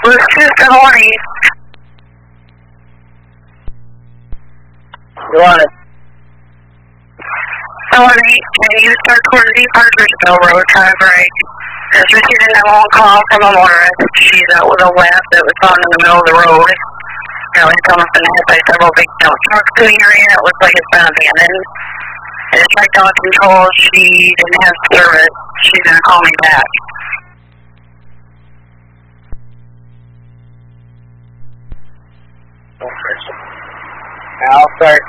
Bluetooth 718. Go on. 718, can you start towards the Parkersville Road, try to break? Just received a 911 call from a motorist. She's out with a left that was found in the middle of the road. Apparently someone's been hit by several big dump trucks to the area. It looks like it's been abandoned. I just checked out control. She didn't have service. She's going to call me back. I'll start